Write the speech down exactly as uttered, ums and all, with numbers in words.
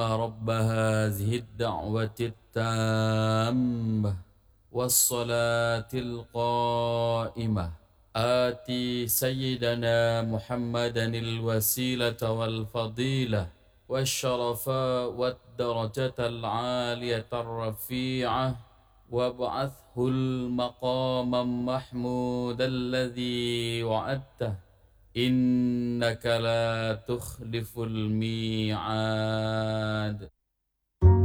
رب هذه الدعوة التامة والصلاة القائمة آتي سيدنا محمدا الوسيلة والفضيلة والشرف والدرجة العالية الرفيعة وابعثه المقام المحمود الذي وعدته إنك لا تخلف الميعاد.